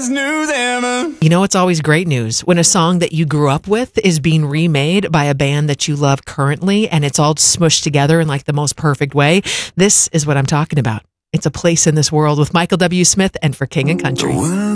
best news ever. You know, it's always great news when a song that you grew up with is being remade by a band that you love currently, and it's all smushed together in like the most perfect way. This is what I'm talking about. It's A Place in This World with Michael W. Smith and For King and Country.